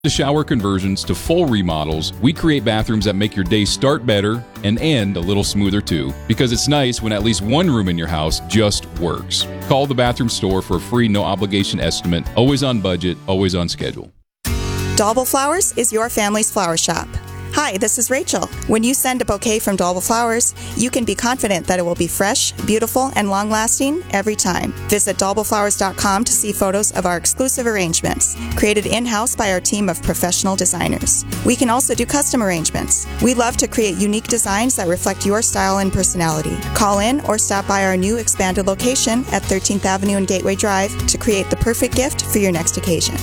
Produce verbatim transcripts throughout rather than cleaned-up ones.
To shower conversions to full remodels, we create bathrooms that make your day start better and end a little smoother too, because it's nice when at least one room in your house just works. Call the Bathroom Store for a free no-obligation estimate, always on budget, always on schedule. Daubel Flowers is your family's flower shop. Hi, this is Rachel. When you send a bouquet from Daubel Flowers, you can be confident that it will be fresh, beautiful, and long-lasting every time. Visit daubel flowers dot com to see photos of our exclusive arrangements, created in-house by our team of professional designers. We can also do custom arrangements. We love to create unique designs that reflect your style and personality. Call in or stop by our new expanded location at thirteenth Avenue and Gateway Drive to create the perfect gift for your next occasion.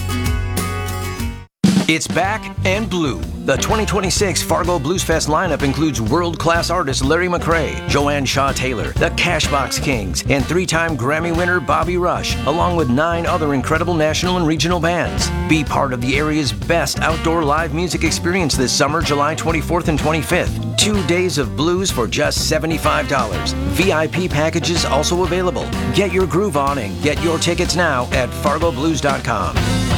It's back and blue. The twenty twenty-six Fargo Blues Fest lineup includes world-class artists Larry McCray, Joanne Shaw Taylor, the Cashbox Kings, and three-time Grammy winner Bobby Rush, along with nine other incredible national and regional bands. Be part of the area's best outdoor live music experience this summer, July twenty-fourth and twenty-fifth. Two days of blues for just seventy-five dollars. V I P packages also available. Get your groove on and get your tickets now at fargo blues dot com.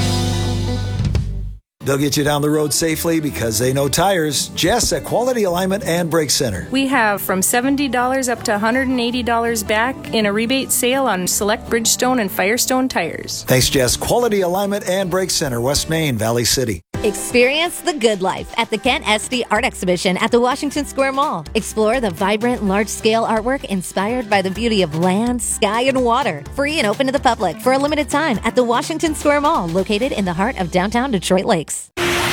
They'll get you down the road safely because they know tires. Jess at Quality Alignment and Brake Center. We have from seventy dollars up to one hundred eighty dollars back in a rebate sale on select Bridgestone and Firestone tires. Thanks, Jess. Quality Alignment and Brake Center, West Main, Valley City. Experience the good life at the Kent Esty Art Exhibition at the Washington Square Mall. Explore the vibrant, large-scale artwork inspired by the beauty of land, sky, and water. Free and open to the public for a limited time at the Washington Square Mall, located in the heart of downtown Detroit Lakes.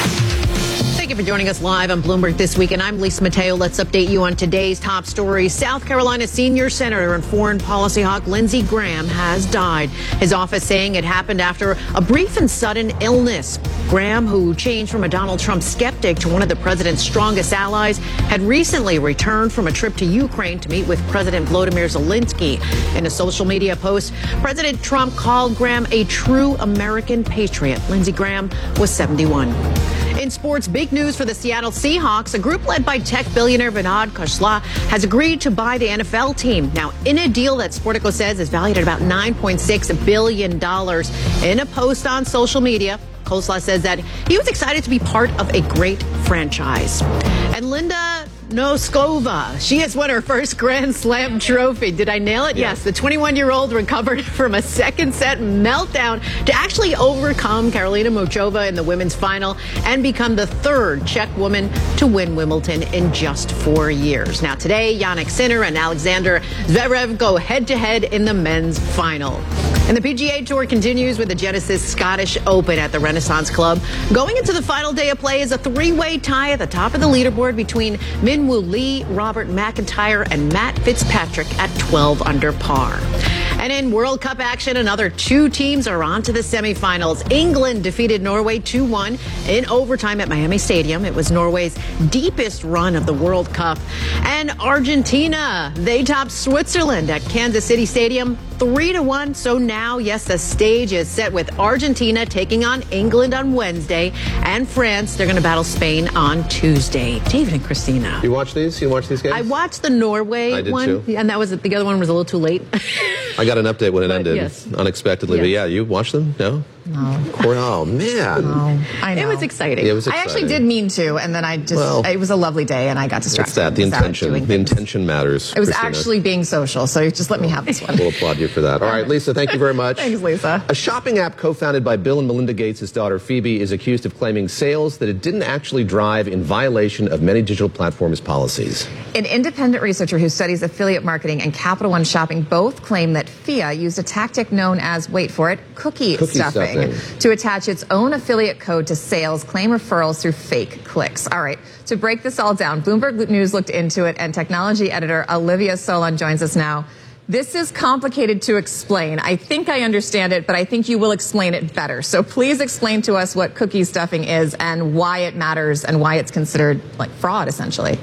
Thank you for joining us live on Bloomberg This Week, and I'm Lisa Mateo. Let's update you on today's top stories. South Carolina senior senator and foreign policy hawk Lindsey Graham has died. His office saying it happened after a brief and sudden illness. Graham, who changed from a Donald Trump skeptic to one of the president's strongest allies, had recently returned from a trip to Ukraine to meet with President Volodymyr Zelensky. In a social media post, President Trump called Graham a true American patriot. Lindsey Graham was seventy-one. In sports, big news for the Seattle Seahawks. A group led by tech billionaire Vinod Khosla has agreed to buy the N F L team. Now, in a deal that Sportico says is valued at about nine point six billion dollars. In a post on social media, Khosla says that he was excited to be part of a great franchise. And Linda Noskova, she has won her first Grand Slam trophy. Did I nail it? Yeah. Yes. The twenty-one-year-old recovered from a second set meltdown to actually overcome Karolina Muchova in the women's final and become the third Czech woman to win Wimbledon in just four years. Now today, Jannik Sinner and Alexander Zverev go head-to-head in the men's final. And the P G A Tour continues with the Genesis Scottish Open at the Renaissance Club. Going into the final day of play is a three-way tie at the top of the leaderboard between Min Woo Lee, Robert McIntyre, and Matt Fitzpatrick at twelve under par. And in World Cup action, another two teams are on to the semifinals. England defeated Norway two one in overtime at Miami Stadium. It was Norway's deepest run of the World Cup. And Argentina, they topped Switzerland at Kansas City Stadium three to one. So now, yes, the stage is set with Argentina taking on England on Wednesday, and France, they're going to battle Spain on Tuesday. David and Christina. You watch these? You watch these games? I watched the Norway I did one, too. and that was the other one was a little too late. I got an update when it But, ended, yes. unexpectedly. Yes. But yeah, you watched them? No? No. Oh, man. No. I know. It was exciting. It was I exciting. actually did mean to, and then I just, Well, it was a lovely day, and I got It's distracted. that, the and was out intention. doing The things. intention matters. It was Christina. actually being social, so just let me have this one. We'll applaud you for that. All right, Lisa, thank you very much. Thanks, Lisa. A shopping app co-founded by Bill and Melinda Gates' daughter Phoebe is accused of claiming sales that it didn't actually drive in violation of many digital platforms' policies. An independent researcher who studies affiliate marketing and Capital One Shopping both claim that F I A used a tactic known as, wait for it, cookie, Cookie stuffing, stuffing. to attach its own affiliate code to sales, claim referrals through fake clicks. All right, to break this all down, Bloomberg News looked into it, and technology editor Olivia Solon joins us now. This is complicated to explain. I think I understand it, but I think you will explain it better. So please explain to us what cookie stuffing is and why it matters and why it's considered like fraud, essentially.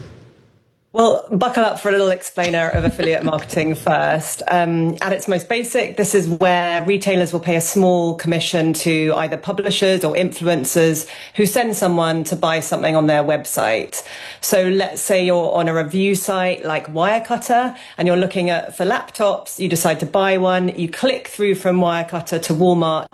Well, buckle up for a little explainer of affiliate marketing first. Um, at its most basic, this is where retailers will pay a small commission to either publishers or influencers who send someone to buy something on their website. So let's say you're on a review site like Wirecutter and you're looking at for laptops, you decide to buy one, you click through from Wirecutter to Walmart,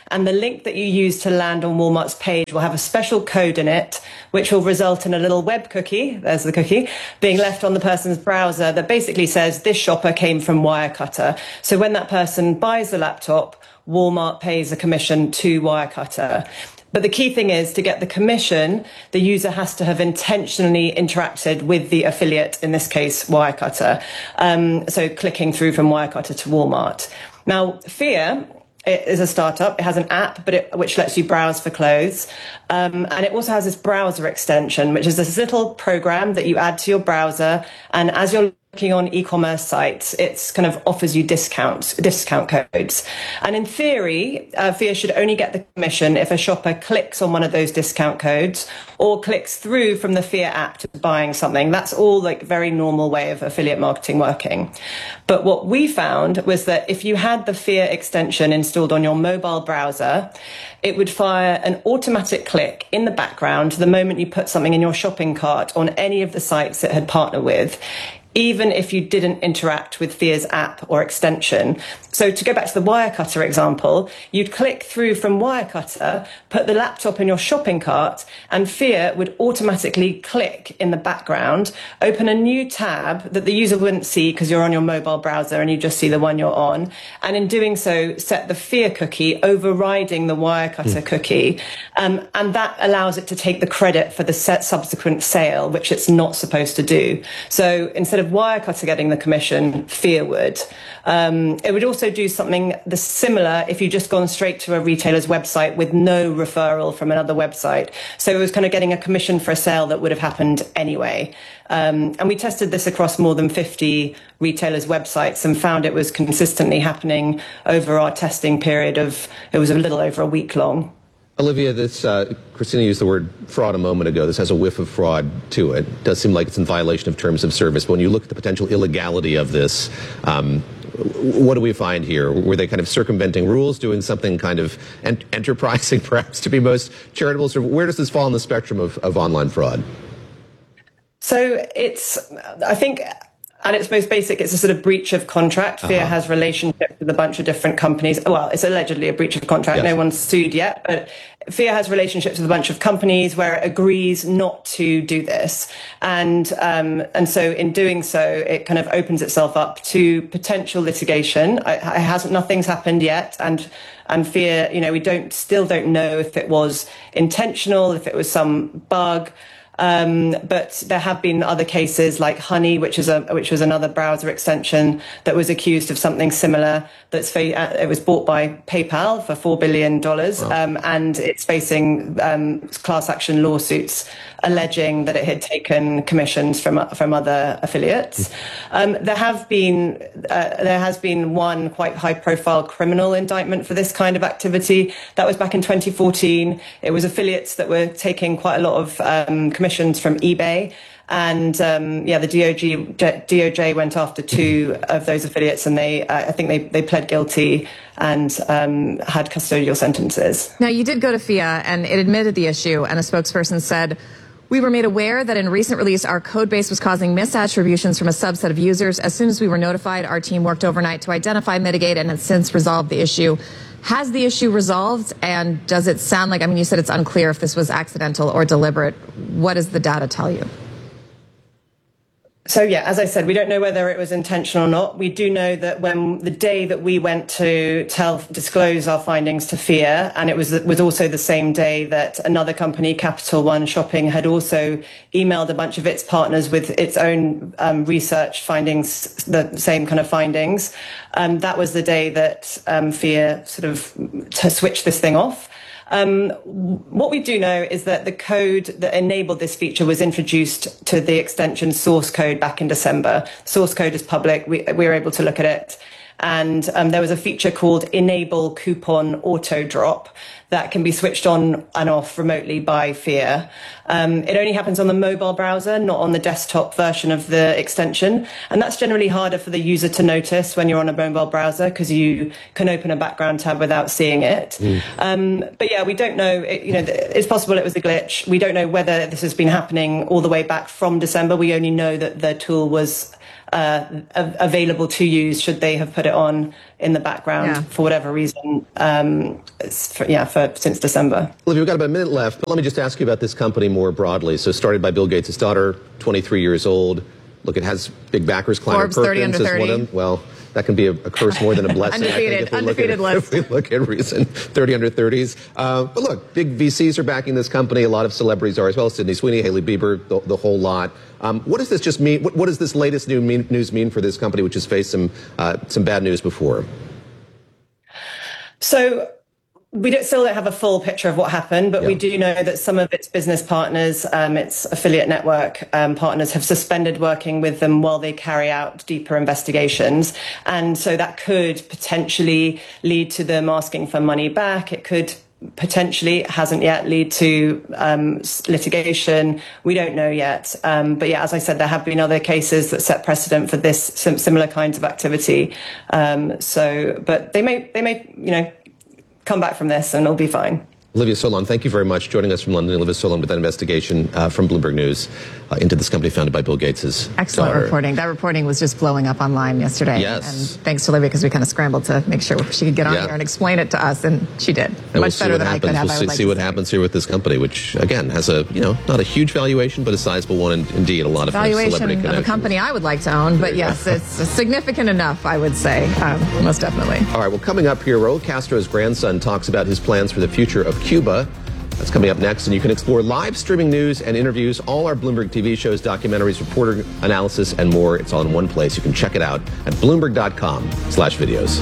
And the link that you use to land on Walmart's page will have a special code in it, which will result in a little web cookie, there's the cookie, being left on the person's browser that basically says this shopper came from Wirecutter. So when that person buys the laptop, Walmart pays a commission to Wirecutter. But the key thing is, to get the commission, the user has to have intentionally interacted with the affiliate, in this case, Wirecutter. Um, so clicking through from Wirecutter to Walmart. Now, Fear, it is a startup. It has an app, but it, which lets you browse for clothes. Um, and it also has this browser extension, which is this little program that you add to your browser. And as you're looking on e-commerce sites, it's kind of offers you discounts, discount codes. And in theory, uh, Fear should only get the commission if a shopper clicks on one of those discount codes or clicks through from the Fear app to buying something. That's all like very normal way of affiliate marketing working. But what we found was that if you had the Fear extension installed on your mobile browser, it would fire an automatic click in the background the moment you put something in your shopping cart on any of the sites it had partnered with, even if you didn't interact with Fear's app or extension. So to go back to the Wirecutter example, you'd click through from Wirecutter, put the laptop in your shopping cart, and Fear would automatically click in the background, open a new tab that the user wouldn't see because you're on your mobile browser and you just see the one you're on. And in doing so, set the Fear cookie, overriding the Wirecutter mm. cookie. Um, and that allows it to take the credit for the set subsequent sale, which it's not supposed to do. So instead of Wirecutter getting the commission, Fear would. Um, it would also do something the similar if you just gone straight to a retailer's website with no referral from another website. So it was kind of getting a commission for a sale that would have happened anyway. Um, and we tested this across more than fifty retailers' websites and found it was consistently happening over our testing period of, it was a little over a week long. Olivia, this, uh, Christina used the word fraud a moment ago. This has a whiff of fraud to it. It does seem like it's in violation of terms of service. But when you look at the potential illegality of this, um, what do we find here? Were they kind of circumventing rules, doing something kind of ent- enterprising, perhaps, to be most charitable? So where does this fall on the spectrum of, of online fraud? So it's, I think, at its most basic, it's a sort of breach of contract. Fear uh-huh. has relationships with a bunch of different companies. Well, it's allegedly a breach of contract. Yes. No one's sued yet, but Fear has relationships with a bunch of companies where it agrees not to do this. And um, and so in doing so, it kind of opens itself up to potential litigation. It hasn't, nothing's happened yet. And and Fear, you know, we don't still don't know if it was intentional, if it was some bug. Um, but there have been other cases like Honey, which is a which was another browser extension that was accused of something similar. That's fa- it was bought by PayPal for four billion dollars, wow. um, and it's facing um, class action lawsuits alleging that it had taken commissions from from other affiliates. Um, there have been uh, there has been one quite high profile criminal indictment for this kind of activity. That was back in twenty fourteen. It was affiliates that were taking quite a lot of um, commissions from eBay. And um, yeah, the D O J, D O J went after two of those affiliates, and they, uh, I think they, they pled guilty and um, had custodial sentences. Now, you did go to Fear, and it admitted the issue, and a spokesperson said, "We were made aware that in recent release, our code base was causing misattributions from a subset of users. As soon as we were notified, our team worked overnight to identify, mitigate, and has since resolved the issue." Has the issue resolved? And does it sound like, I mean, you said it's unclear if this was accidental or deliberate. What does the data tell you? So, yeah, as I said, we don't know whether it was intentional or not. We do know that when the day that we went to tell, disclose our findings to Fear, and it was was also the same day that another company, Capital One Shopping, had also emailed a bunch of its partners with its own um, research findings, the same kind of findings. Um, that was the day that um, Fear sort of to switch this thing off. Um, what we do know is that the code that enabled this feature was introduced to the extension source code back in December. Source code is public. We, we were able to look at it. And um, there was a feature called Enable Coupon Auto Drop that can be switched on and off remotely by Fear. Um, it only happens on the mobile browser, not on the desktop version of the extension. And that's generally harder for the user to notice when you're on a mobile browser because you can open a background tab without seeing it. Mm. Um, but yeah, we don't know, it, you know, it's possible it was a glitch. We don't know whether this has been happening all the way back from December. We only know that the tool was uh, available to use should they have put it on in the background yeah. for whatever reason. Um, for, yeah, for since December. Olivia, we've got about a minute left, but let me just ask you about this company more broadly. So, started by Bill Gates' daughter, twenty-three years old. Look, it has big backers. Kleiner Perkins is one of them. Well, that can be a, a curse more than a blessing. undefeated, undefeated list. If we look at recent thirty under thirties. Uh, but look, big V Cs are backing this company. A lot of celebrities are as well. Sydney Sweeney, Hailey Bieber, the, the whole lot. Um, what does this just mean? What, what does this latest new mean, news mean for this company, which has faced some uh, some bad news before? So we don't, still don't have a full picture of what happened, but yeah. we do know that some of its business partners, um, its affiliate network um, partners, have suspended working with them while they carry out deeper investigations. And so that could potentially lead to them asking for money back. It could potentially, hasn't yet, lead to um, litigation. We don't know yet. Um, but yeah, as I said, there have been other cases that set precedent for this, some similar kinds of activity. Um, so, but they may, they may, you know, come back from this and it'll be fine. Olivia Solon, thank you very much. Joining us from London, Olivia Solon with that investigation uh, from Bloomberg News uh, into this company founded by Bill Gates' Excellent daughter. reporting. That reporting was just blowing up online yesterday. Yes. And thanks to Olivia, because we kind of scrambled to make sure she could get on yeah. here and explain it to us, and she did. And Much we'll better than happens. I could have. We'll I see, would like see what happens here with this company, which, again, has a, you know, not a huge valuation, but a sizable one, and indeed a lot of valuation celebrity of connections. a company I would like to own, but yes, it's significant enough, I would say, um, most definitely. All right, well, coming up here, Raul Castro's grandson talks about his plans for the future of Cuba. That's coming up next, and you can explore live streaming news and interviews, all our Bloomberg T V shows, documentaries, reporter analysis, and more. It's all in one place. You can check it out at Bloomberg.com slash videos.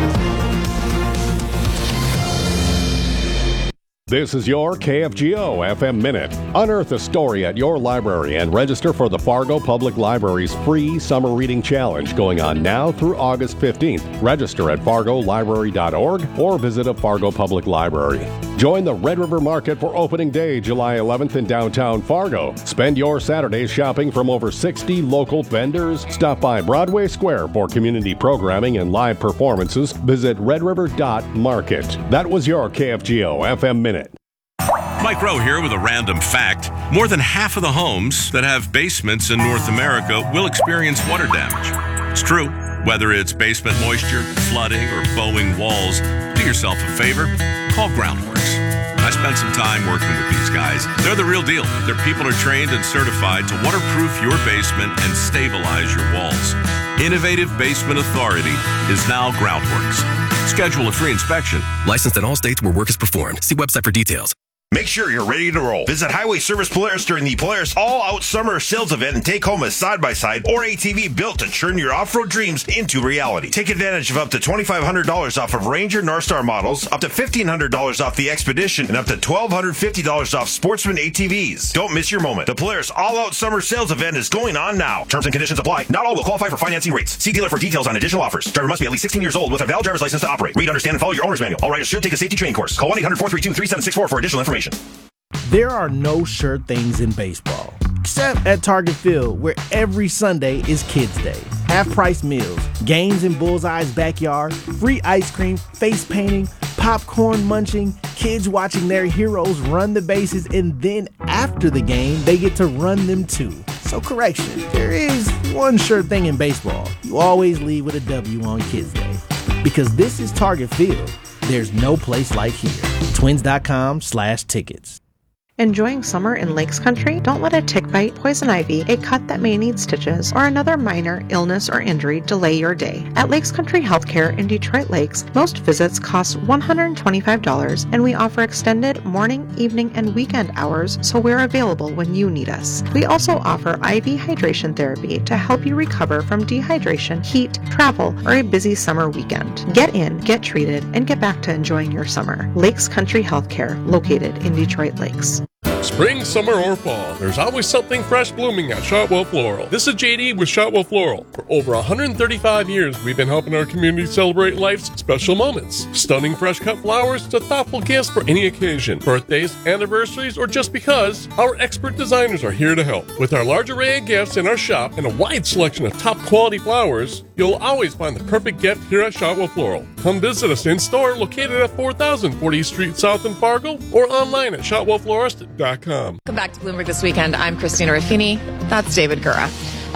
This is your K F G O F M Minute. Unearth a story at your library and register for the Fargo Public Library's free Summer Reading Challenge going on now through August fifteenth. Register at fargo library dot org or visit a Fargo Public Library. Join the Red River Market for opening day, July eleventh in downtown Fargo. Spend your Saturdays shopping from over sixty local vendors. Stop by Broadway Square for community programming and live performances. Visit red river dot market. That was your K F G O F M Minute. Mike Rowe here with a random fact. More than half of the homes that have basements in North America will experience water damage. It's true. Whether it's basement moisture, flooding, or bowing walls, do yourself a favor. Call Groundworks. I spent some time working with these guys. They're the real deal. Their people are trained and certified to waterproof your basement and stabilize your walls. Innovative Basement Authority is now Groundworks. Schedule a free inspection. Licensed in all states where work is performed. See website for details. Make sure you're ready to roll. Visit Highway Service Polaris during the Polaris All-Out Summer Sales Event and take home a side-by-side or A T V built to turn your off-road dreams into reality. Take advantage of up to twenty-five hundred dollars off of Ranger Northstar models, up to fifteen hundred dollars off the Expedition, and up to one thousand two hundred fifty dollars off Sportsman A T Vs. Don't miss your moment. The Polaris All-Out Summer Sales Event is going on now. Terms and conditions apply. Not all will qualify for financing rates. See dealer for details on additional offers. Driver must be at least sixteen years old with a valid driver's license to operate. Read, understand, and follow your owner's manual. All riders should take a safety training course. Call one eight hundred four three two three seven six four for additional information. There are no sure things in baseball, except at Target Field, where every Sunday is Kids Day. Half-price meals, games in Bullseye's backyard, free ice cream, face painting, popcorn munching, kids watching their heroes run the bases, and then after the game, they get to run them too. So correction, there is one sure thing in baseball. You always leave with a W on Kids Day. Because this is Target Field. There's no place like here. Twins.com slash tickets. Enjoying summer in Lakes Country? Don't let a tick bite, poison ivy, a cut that may need stitches, or another minor illness or injury delay your day. At Lakes Country Healthcare in Detroit Lakes, most visits cost one hundred twenty-five dollars, and we offer extended morning, evening, and weekend hours, so we're available when you need us. We also offer I V hydration therapy to help you recover from dehydration, heat, travel, or a busy summer weekend. Get in, get treated, and get back to enjoying your summer. Lakes Country Healthcare, located in Detroit Lakes. Spring, summer, or fall, there's always something fresh blooming at Shotwell Floral. This is J D with Shotwell Floral. For over one hundred thirty-five years, we've been helping our community celebrate life's special moments. Stunning fresh cut flowers to thoughtful gifts for any occasion, birthdays, anniversaries, or just because, our expert designers are here to help. With our large array of gifts in our shop and a wide selection of top quality flowers, you'll always find the perfect gift here at Shotwell Floral. Come visit us in store located at four thousand fortieth Street South in Fargo or online at shotwell florist dot com. Welcome back to Bloomberg This Weekend. I'm Christina Ruffini. That's David Gura.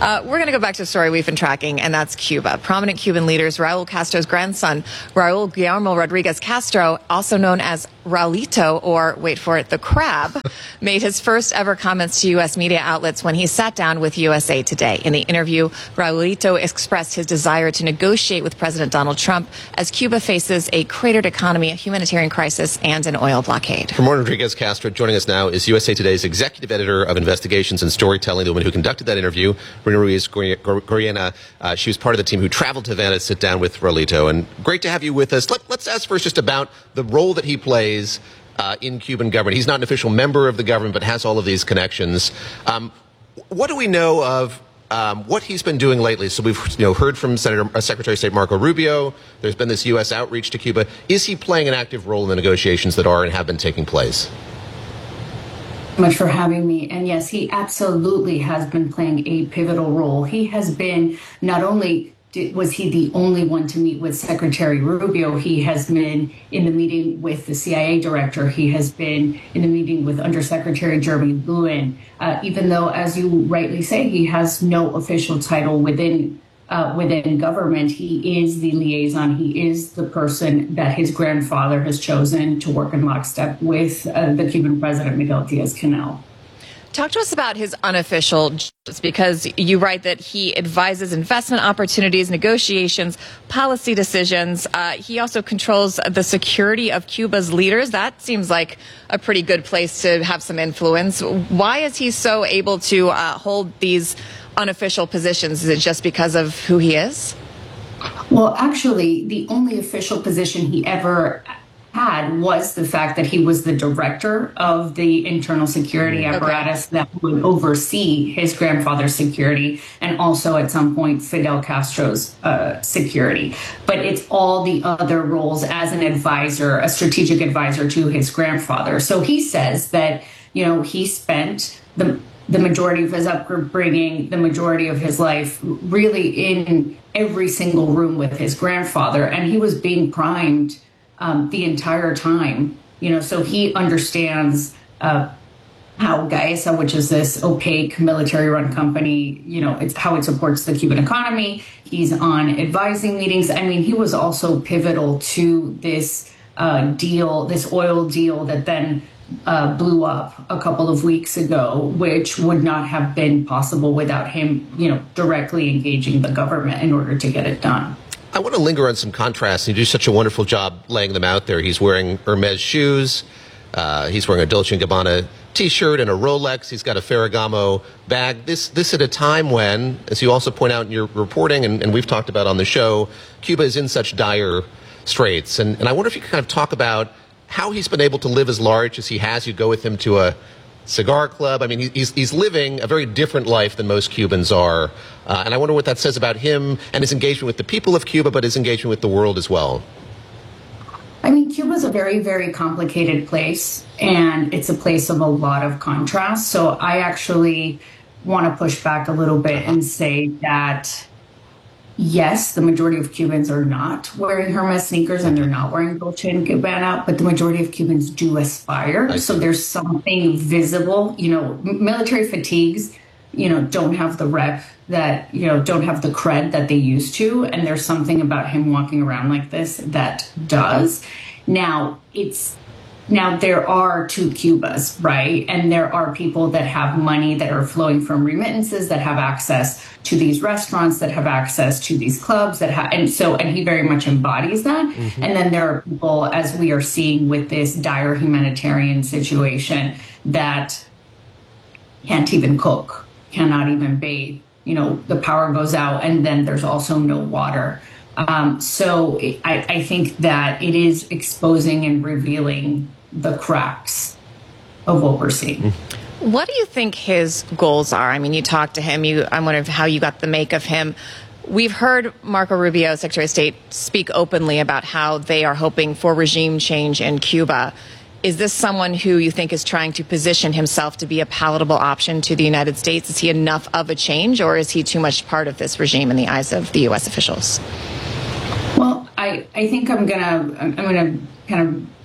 Uh, we're going to go back to a story we've been tracking, and that's Cuba. Prominent Cuban leaders, Raul Castro's grandson, Raul Guillermo Rodriguez Castro, also known as Raulito, or wait for it, the Crab, made his first ever comments to U S media outlets when he sat down with U S A Today. In the interview, Raulito expressed his desire to negotiate with President Donald Trump as Cuba faces a cratered economy, a humanitarian crisis, and an oil blockade. Ramon Rodriguez Castro joining us now is U S A Today's executive editor of investigations and storytelling, the woman who conducted that interview, Rina Ruiz Goriena. Uh, she was part of the team who traveled to Havana to sit down with Raulito. And great to have you with us. Let, let's ask first just about the role that he plays Uh, in Cuban government. He's not an official member of the government, but has all of these connections. Um, what do we know of um, what he's been doing lately? So we've you know heard from Senator uh, Secretary of State Marco Rubio. There's been this U S outreach to Cuba. Is he playing an active role in the negotiations that are and have been taking place? Much for having me. And yes, he absolutely has been playing a pivotal role. He has been not only was he the only one to meet with Secretary Rubio? He has been in the meeting with the C I A director. He has been in the meeting with Undersecretary Jeremy Lewin, uh, even though, as you rightly say, he has no official title within uh, within government. He is the liaison. He is the person that his grandfather has chosen to work in lockstep with uh, the Cuban president, Miguel Diaz-Canel. Talk to us about his unofficial jobs, because you write that he advises investment opportunities, negotiations, policy decisions. Uh, he also controls the security of Cuba's leaders. That seems like a pretty good place to have some influence. Why is he so able to uh, hold these unofficial positions? Is it just because of who he is? Well, actually, the only official position he ever had was the fact that he was the director of the internal security apparatus okay. that would oversee his grandfather's security and also at some point Fidel Castro's uh, security. But it's all the other roles as an advisor, a strategic advisor to his grandfather. So he says that, you know, he spent the the majority of his upbringing, the majority of his life, really in every single room with his grandfather, and he was being primed Um, the entire time, you know, so he understands uh, how Gaesa, which is this opaque military-run company, you know, it's how it supports the Cuban economy. He's on advising meetings. I mean, he was also pivotal to this uh, deal, this oil deal that then uh, blew up a couple of weeks ago, which would not have been possible without him, you know, directly engaging the government in order to get it done. I want to linger on some contrasts. You do such a wonderful job laying them out there. He's wearing Hermes shoes. Uh, he's wearing a Dolce and Gabbana T-shirt and a Rolex. He's got a Ferragamo bag. This this at a time when, as you also point out in your reporting, and, and we've talked about on the show, Cuba is in such dire straits. And, and I wonder if you could kind of talk about how he's been able to live as large as he has. You go with him to a cigar club. I mean, he's, he's living a very different life than most Cubans are. Uh, and I wonder what that says about him and his engagement with the people of Cuba, but his engagement with the world as well. I mean, Cuba's a very, very complicated place, and it's a place of a lot of contrast. So I actually want to push back a little bit and say that, yes, the majority of Cubans are not wearing Hermes sneakers and they're not wearing Dolce and Gabbana, but the majority of Cubans do aspire. So there's something visible, you know, military fatigues, you know, don't have the rep that, you know, don't have the cred that they used to. And there's something about him walking around like this that does. Now, it's Now, there are two Cubas, right? And there are people that have money that are flowing from remittances, that have access to these restaurants, that have access to these clubs, that have, and so, and he very much embodies that. Mm-hmm. And then there are people, as we are seeing with this dire humanitarian situation, that can't even cook, cannot even bathe. You know, the power goes out, and then there's also no water. Um, so I, I think that it is exposing and revealing the cracks of what we're seeing. What do you think his goals are? I mean, you talked to him. You, I'm wondering how you got the make of him. We've heard Marco Rubio, Secretary of State, speak openly about how they are hoping for regime change in Cuba. Is this someone who you think is trying to position himself to be a palatable option to the United States? Is he enough of a change, or is he too much part of this regime in the eyes of the U S officials? Well, I, I think I'm gonna I'm gonna kind of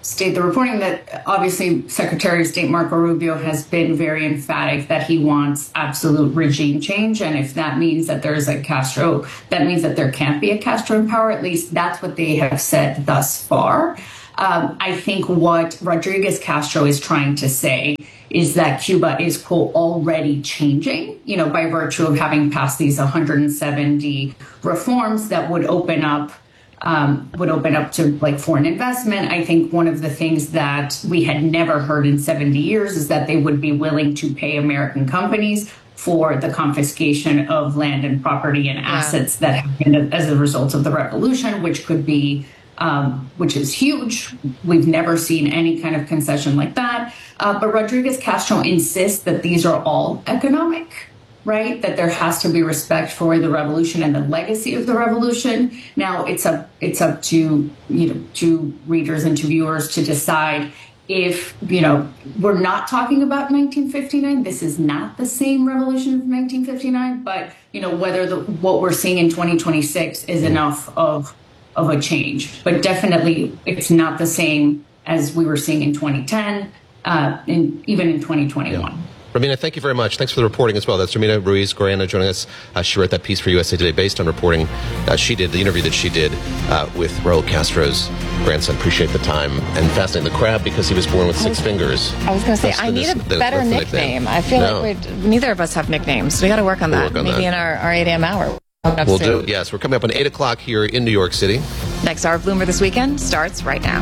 state the reporting that obviously Secretary of State Marco Rubio has been very emphatic that he wants absolute regime change. And if that means that there's a Castro, that means that there can't be a Castro in power. At least that's what they have said thus far. Um, I think what Rodriguez Castro is trying to say is that Cuba is, quote, already changing, you know, by virtue of having passed these one hundred seventy reforms that would open up Um, would open up to like foreign investment. I think one of the things that we had never heard in seventy years is that they would be willing to pay American companies for the confiscation of land and property and assets yeah. that happened as a result of the revolution, which could be, um, which is huge. We've never seen any kind of concession like that. Uh, but Rodriguez Castro insists that these are all economic. Right, that there has to be respect for the revolution and the legacy of the revolution. Now, it's up it's up to you know to readers and to viewers to decide if you know we're not talking about nineteen fifty-nine. This is not the same revolution of nineteen fifty-nine, but you know whether the what we're seeing in twenty twenty-six is enough of of a change. But definitely, it's not the same as we were seeing in twenty ten, uh, and even in twenty twenty-one. Yeah. Romina, thank you very much. Thanks for the reporting as well. That's Romina Ruiz Guarana joining us. Uh, she wrote that piece for U S A Today based on reporting uh, she did, the interview that she did uh, with Raul Castro's grandson. Appreciate the time. And fascinating, the crab, because he was born with six fingers. I was going to say, I need this, a the, better nickname. nickname. I feel no. like we're, neither of us have nicknames. We got to work on we'll that. Work on Maybe that. in our, our eight a.m. hour. We'll soon. do. Yes, we're coming up on eight o'clock here in New York City. Next hour of Bloomberg This Weekend starts right now.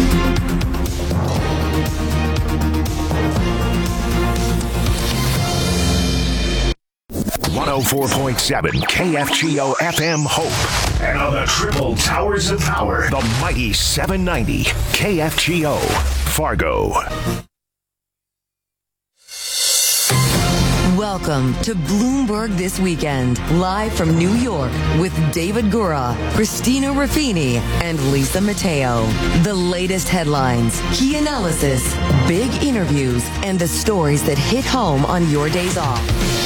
one oh four point seven K F G O F M Hope. And on the triple towers of power, the mighty seven ninety K F G O Fargo. Welcome to Bloomberg This Weekend, live from New York with David Gura, Christina Ruffini, and Lisa Mateo. The latest headlines, key analysis, big interviews, and the stories that hit home on your days off.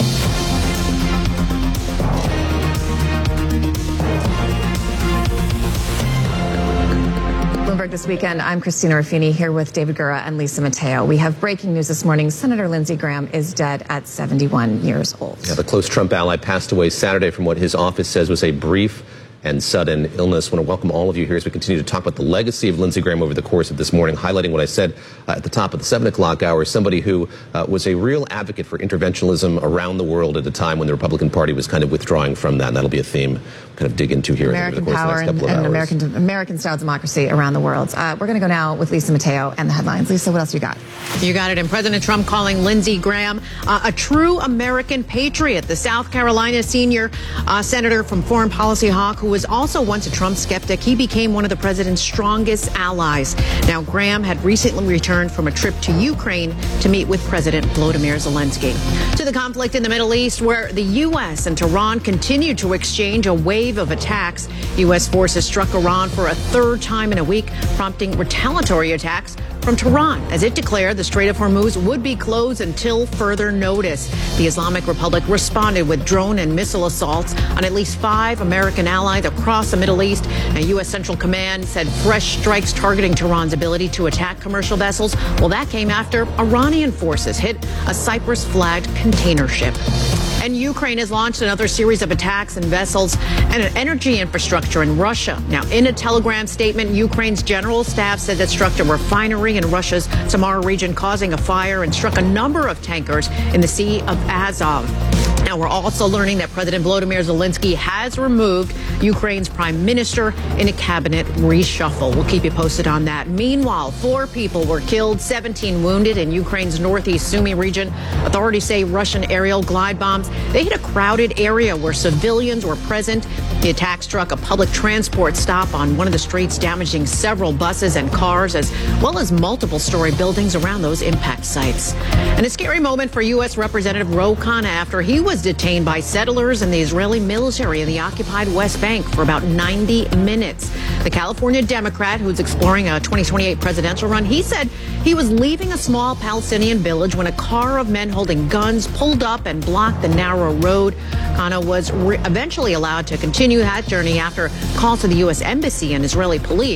Bloomberg This Weekend. I'm Christina Ruffini here with David Gura and Lisa Mateo. We have breaking news this morning. Senator Lindsey Graham is dead at seventy-one years old. Yeah, the close Trump ally passed away Saturday from what his office says was a brief and sudden illness. I want to welcome all of you here as we continue to talk about the legacy of Lindsey Graham over the course of this morning, highlighting what I said uh, at the top of the seven o'clock hour, somebody who uh, was a real advocate for interventionism around the world at a time when the Republican Party was kind of withdrawing from that. And that'll be a theme we'll kind of dig into here American over the course power of the next couple and, of and hours. American, American style democracy around the world. Uh, we're going to go now with Lisa Mateo and the headlines. Lisa, what else you got? You got it. And President Trump calling Lindsey Graham uh, a true American patriot. The South Carolina senior uh, senator from Foreign Policy Hawk, who was also once a Trump skeptic, he became one of the president's strongest allies. Now, Graham had recently returned from a trip to Ukraine to meet with President Volodymyr Zelensky. To the conflict in the Middle East, where the U S and Tehran continue to exchange a wave of attacks. U S forces struck Iran for a third time in a week, prompting retaliatory attacks from Tehran, as it declared the Strait of Hormuz would be closed until further notice. The Islamic Republic responded with drone and missile assaults on at least five American allies across the Middle East. And U S Central Command said fresh strikes targeting Tehran's ability to attack commercial vessels. Well, that came after Iranian forces hit a Cyprus-flagged container ship. And Ukraine has launched another series of attacks on vessels and an energy infrastructure in Russia. Now, in a telegram statement, Ukraine's general staff said that struck a refinery in Russia's Samara region, causing a fire, and struck a number of tankers in the Sea of Azov. Now, we're also learning that President Volodymyr Zelensky has removed Ukraine's prime minister in a cabinet reshuffle. We'll keep you posted on that. Meanwhile, four people were killed, seventeen wounded in Ukraine's northeast Sumy region. Authorities say Russian aerial glide bombs, they hit a crowded area where civilians were present. The attack struck a public transport stop on one of the streets, damaging several buses and cars, as well as multiple story buildings around those impact sites. And a scary moment for U S Representative Ro Khanna after he was detained by settlers and the Israeli military in the occupied West Bank for about ninety minutes. The California Democrat, who's exploring a twenty twenty-eight presidential run, he said he was leaving a small Palestinian village when a car of men holding guns pulled up and blocked the narrow road. Khanna was re- eventually allowed to continue that journey after calls to the U S Embassy and Israeli police.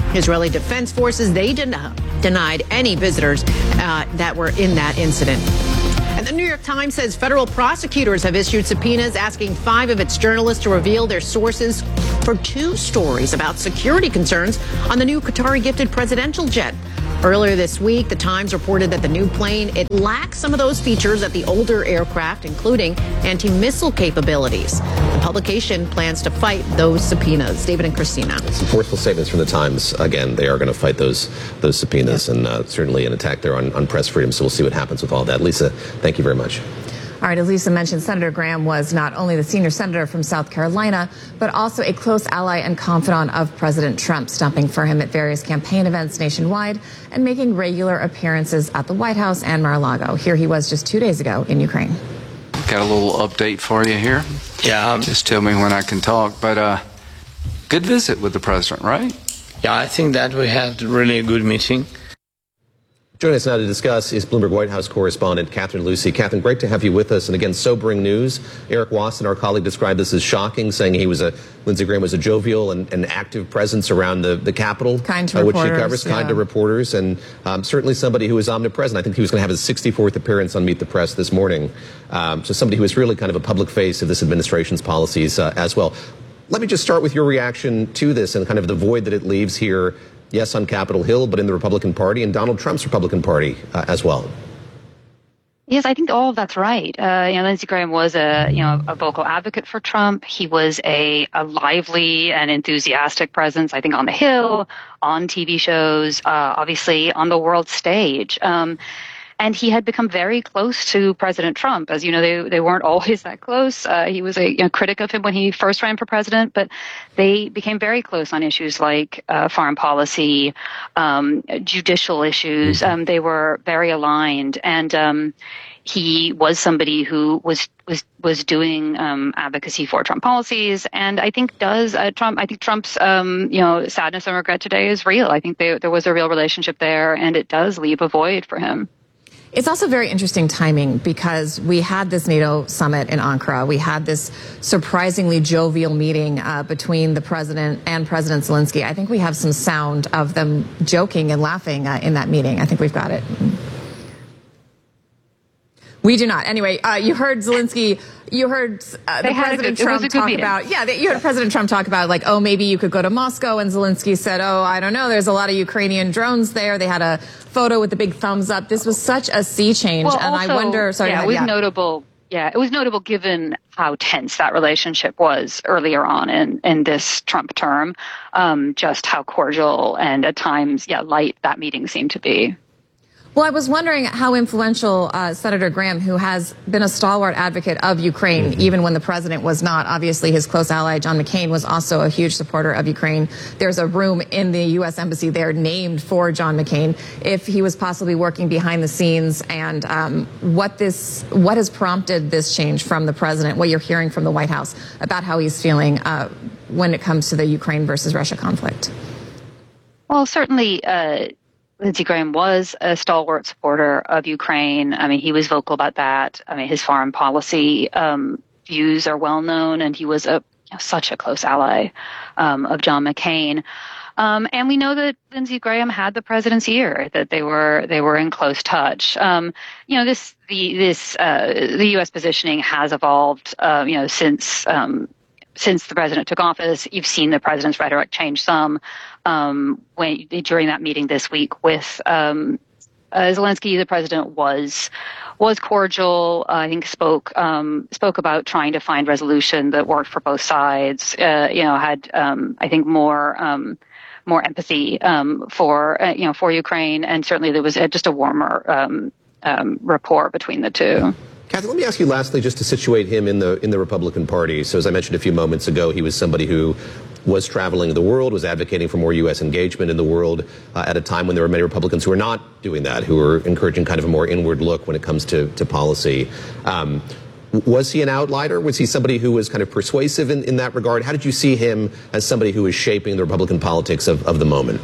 Israeli Defense Forces, they den- denied any visitors uh, that were in that incident. And the New York Times says federal prosecutors have issued subpoenas asking five of its journalists to reveal their sources for two stories about security concerns on the new Qatari-gifted presidential jet. Earlier this week, the Times reported that the new plane, it lacks some of those features that the older aircraft, including anti-missile capabilities. The publication plans to fight those subpoenas. David and Christina. Some forceful statements from the Times. Again, they are going to fight those those subpoenas, yeah. and uh, certainly an attack there on, on press freedom. So we'll see what happens with all that. Lisa, thank you very much. All right, as Lisa mentioned, Senator Graham was not only the senior senator from South Carolina, but also a close ally and confidant of President Trump, stopping for him at various campaign events nationwide and making regular appearances at the White House and Mar-a-Lago. Here he was just two days ago in Ukraine. Got a little update for you here. Yeah. Um, Just tell me when I can talk. But uh, good visit with the president, right? Yeah, I think that we had really a good meeting. Joining us now to discuss is Bloomberg White House correspondent Catherine Lucy. Catherine, great to have you with us. And again, sobering news. Eric Wasson, our colleague, described this as shocking, saying he was a Lindsey Graham was a jovial and, and active presence around the, the Capitol, kind to uh, which reporters, she covers, yeah. kind to reporters, and um, certainly somebody who was omnipresent. I think he was going to have his sixty-fourth appearance on Meet the Press this morning. Um, so somebody who is really kind of a public face of this administration's policies uh, as well. Let me just start with your reaction to this and kind of the void that it leaves here. Yes, on Capitol Hill, but in the Republican Party and Donald Trump's Republican Party uh, as well. Yes, I think all of that's right. Uh, you know, Lindsey Graham was a you know a vocal advocate for Trump. He was a, a lively and enthusiastic presence, I think, on the Hill, on T V shows, uh, obviously on the world stage. Um, And he had become very close to President Trump. As you know, they they weren't always that close. Uh, he was a you know, critic of him when he first ran for president, but they became very close on issues like uh, foreign policy, um, judicial issues. Um, they were very aligned, and um, he was somebody who was was was doing um, advocacy for Trump policies, and I think does uh, Trump. I think Trump's um, you know sadness and regret today is real. I think they, there was a real relationship there, and it does leave a void for him. It's also very interesting timing because we had this NATO summit in Ankara. We had this surprisingly jovial meeting uh, between the president and President Zelensky. I think we have some sound of them joking and laughing uh, in that meeting. I think we've got it. We do not. Anyway, uh, you heard Zelensky, you heard uh, the President good, Trump talk meeting. about, yeah, you heard President Trump talk about like, oh, maybe you could go to Moscow. And Zelensky said, oh, I don't know. There's a lot of Ukrainian drones there. They had a photo with the big thumbs up. This was such a sea change. Well, and also, I wonder, sorry, yeah, ahead, it was yeah. notable. Yeah, it was notable given how tense that relationship was earlier on in, in this Trump term, um, just how cordial and at times, yeah, light that meeting seemed to be. Well, I was wondering how influential uh, Senator Graham, who has been a stalwart advocate of Ukraine, mm-hmm. even when the president was not. Obviously, his close ally, John McCain, was also a huge supporter of Ukraine. There's a room in the U S embassy there named for John McCain. If he was possibly working behind the scenes, and um, what this, what has prompted this change from the president, what you're hearing from the White House about how he's feeling uh, when it comes to the Ukraine versus Russia conflict. Well, certainly. Uh Lindsey Graham was a stalwart supporter of Ukraine. I mean, he was vocal about that. I mean, his foreign policy um, views are well known, and he was a you know, such a close ally um, of John McCain. Um, and we know that Lindsey Graham had the president's ear; that they were they were in close touch. Um, you know, this the this uh, the U S positioning has evolved. Uh, you know, since. Um, Since the president took office, you've seen the president's rhetoric change some. Um, when during that meeting this week with um, uh, Zelensky, the president was was cordial. Uh, I think spoke um, spoke about trying to find resolution that worked for both sides. Uh, you know, had um, I think more um, more empathy um, for uh, you know for Ukraine, and certainly there was just a warmer um, um, rapport between the two. Kathy, let me ask you lastly, just to situate him in the in the Republican Party. So as I mentioned a few moments ago, he was somebody who was traveling the world, was advocating for more U S engagement in the world uh, at a time when there were many Republicans who were not doing that, who were encouraging kind of a more inward look when it comes to, to policy. Um, was he an outlier? Was he somebody who was kind of persuasive in, in that regard? How did you see him as somebody who was shaping the Republican politics of, of the moment?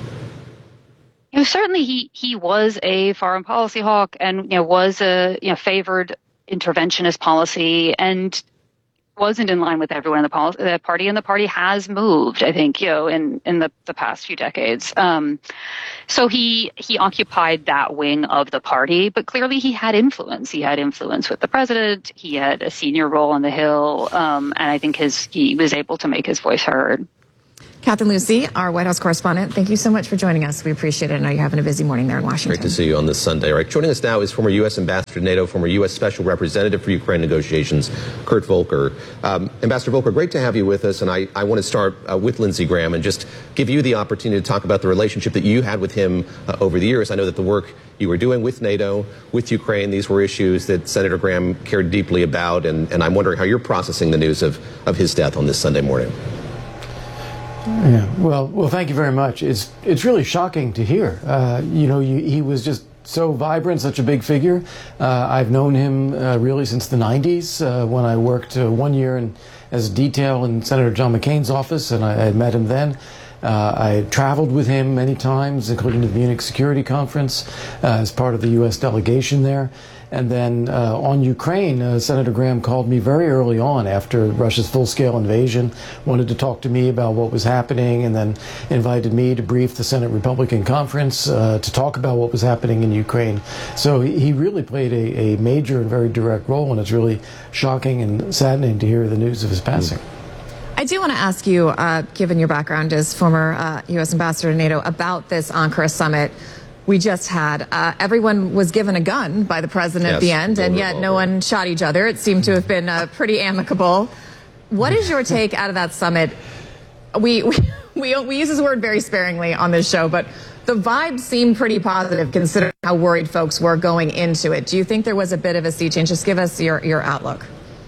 You know, certainly he, he was a foreign policy hawk and you know was a you know favored interventionist policy, and wasn't in line with everyone in the, pol- the party, and the party has moved, I think, you know, in, in the, the past few decades. Um, so he he occupied that wing of the party, but clearly he had influence. He had influence with the president. He had a senior role on the Hill, um, and I think his he was able to make his voice heard. Catherine Lucy, our White House correspondent, thank you so much for joining us. We appreciate it. I know you're having a busy morning there in Washington. Great to see you on this Sunday. All right, joining us now is former U S Ambassador to NATO, former U S Special Representative for Ukraine negotiations, Kurt Volker. Um, Ambassador Volker, great to have you with us, and I, I want to start uh, with Lindsey Graham and just give you the opportunity to talk about the relationship that you had with him uh, over the years. I know that the work you were doing with NATO, with Ukraine, these were issues that Senator Graham cared deeply about, and, and I'm wondering how you're processing the news of, of his death on this Sunday morning. Yeah, well, well, thank you very much. It's it's really shocking to hear. Uh, you know, you, he was just so vibrant, such a big figure. Uh, I've known him uh, really since the nineties uh, when I worked uh, one year in, as detail in Senator John McCain's office, and I, I had met him then. Uh, I had traveled with him many times, including to the Munich Security Conference uh, as part of the U S delegation there. And then uh, on Ukraine, uh, Senator Graham called me very early on after Russia's full-scale invasion, wanted to talk to me about what was happening, and then invited me to brief the Senate Republican Conference uh, to talk about what was happening in Ukraine. So he really played a, a major and very direct role, and it's really shocking and saddening to hear the news of his passing. I do want to ask you, uh, given your background as former uh, U S Ambassador to NATO, about this Ankara summit we just had. Uh, everyone was given a gun by the president yes, at the end, and yet no one shot each other. It seemed to have been uh, pretty amicable. What is your take out of that summit? We, we, we, we use this word very sparingly on this show, but the vibe seemed pretty positive considering how worried folks were going into it. Do you think there was a bit of a sea change? Just give us your, your outlook.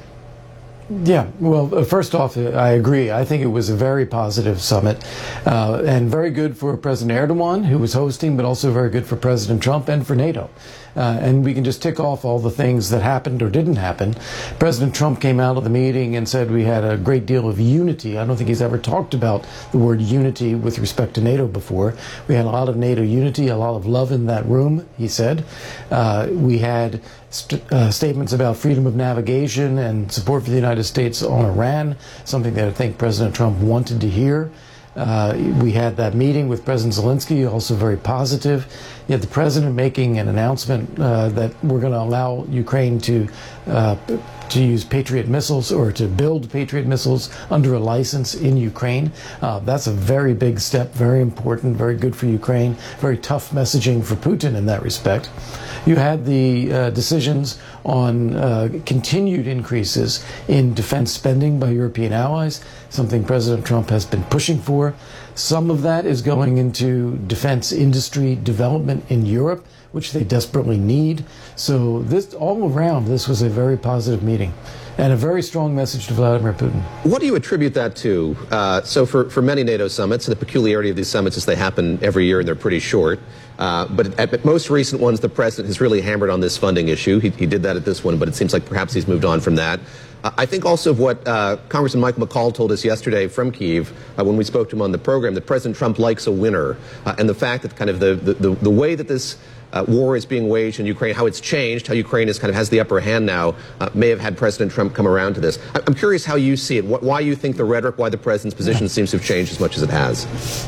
Yeah, well, first off, I agree. I think it was a very positive summit uh, and very good for President Erdogan, who was hosting, but also very good for President Trump and for NATO. Uh, and we can just tick off all the things that happened or didn't happen. President Trump came out of the meeting and said we had a great deal of unity. I don't think he's ever talked about the word unity with respect to NATO before. We had a lot of NATO unity, a lot of love in that room, he said. Uh, we had st uh, statements about freedom of navigation and support for the United States on Iran, something that I think President Trump wanted to hear. Uh, we had that meeting with President Zelensky, also very positive. You had the president making an announcement uh, that we're going to allow Ukraine to uh, to use Patriot missiles or to build Patriot missiles under a license in Ukraine. Uh, that's a very big step, very important, very good for Ukraine, very tough messaging for Putin in that respect. You had the uh, decisions on uh, continued increases in defense spending by European allies, something President Trump has been pushing for. Some of that is going into defense industry development in Europe, which they desperately need. So this, all around, this was a very positive meeting and a very strong message to Vladimir Putin. What do you attribute that to? Uh, so for, for many NATO summits, the peculiarity of these summits is they happen every year and they're pretty short. Uh, but at, at most recent ones, the president has really hammered on this funding issue. He, he did that at this one, but it seems like perhaps he's moved on from that. Uh, I think also of what uh, Congressman Michael McCall told us yesterday from Kyiv uh, when we spoke to him on the program, that President Trump likes a winner. Uh, and the fact that kind of the, the, the, the way that this Uh, war is being waged in Ukraine, how it's changed, how Ukraine is kind of has the upper hand now, uh, may have had President Trump come around to this. I'm curious how you see it, wh why you think the rhetoric, why the president's position seems to have changed as much as it has.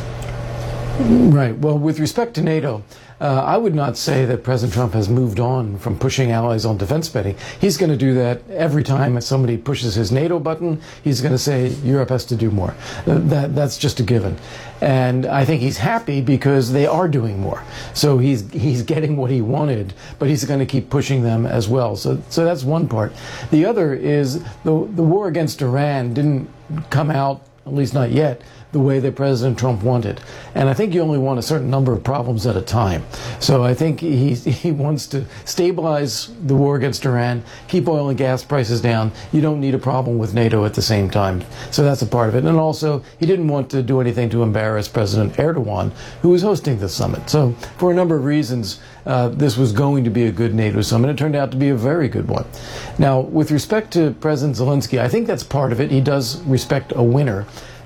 Right. Well, with respect to NATO, uh, I would not say that President Trump has moved on from pushing allies on defense spending. He's going to do that every time somebody pushes his NATO button. He's going to say Europe has to do more. Uh, that that's just a given. And I think he's happy because they are doing more. So he's he's getting what he wanted, but he's going to keep pushing them as well. So so that's one part. The other is the the war against Iran didn't come out, at least not yet, the way that President Trump wanted. And I think you only want a certain number of problems at a time. So I think he, he wants to stabilize the war against Iran, keep oil and gas prices down. You don't need a problem with NATO at the same time. So that's a part of it. And also, he didn't want to do anything to embarrass President Erdogan, who was hosting the summit. So for a number of reasons, uh, this was going to be a good NATO summit. It turned out to be a very good one. Now, with respect to President Zelensky, I think that's part of it. He does respect a winner.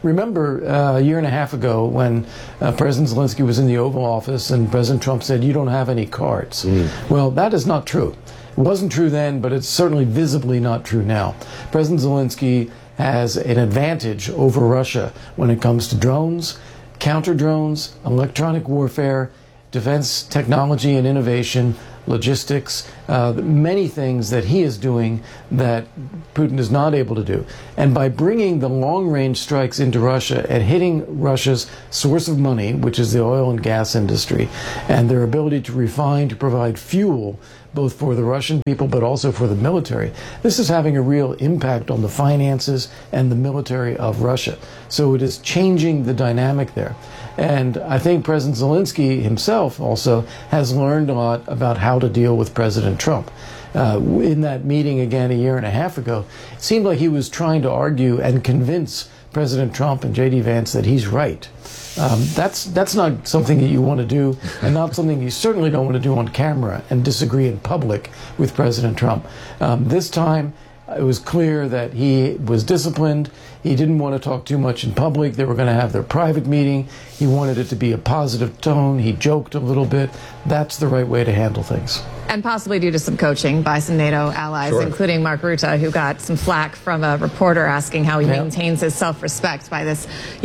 Remember uh, a year and a half ago when uh, President Zelensky was in the Oval Office and President Trump said, "You don't have any cards." Mm. Well, that is not true. It wasn't true then, but it's certainly visibly not true now. President Zelensky has an advantage over Russia when it comes to drones, counter drones, electronic warfare, defense technology and innovation, logistics, uh, many things that he is doing that Putin is not able to do. And by bringing the long-range strikes into Russia and hitting Russia's source of money, which is the oil and gas industry, and their ability to refine, to provide fuel, both for the Russian people but also for the military, this is having a real impact on the finances and the military of Russia. So it is changing the dynamic there. And I think President Zelensky himself also has learned a lot about how to deal with President Trump. Uh, in that meeting again a year and a half ago, it seemed like he was trying to argue and convince President Trump and J D Vance that he's right. Um, that's that's not something that you want to do, and not something you certainly don't want to do on camera and disagree in public with President Trump. Um, this time, it was clear that he was disciplined. He didn't want to talk too much in public. They were going to have their private meeting. He wanted it to be a positive tone. He joked a little bit. That's the right way to handle things. And possibly due to some coaching by some NATO allies, sure. including Mark Rutte, who got some flack from a reporter asking how he yeah. maintains his self-respect by this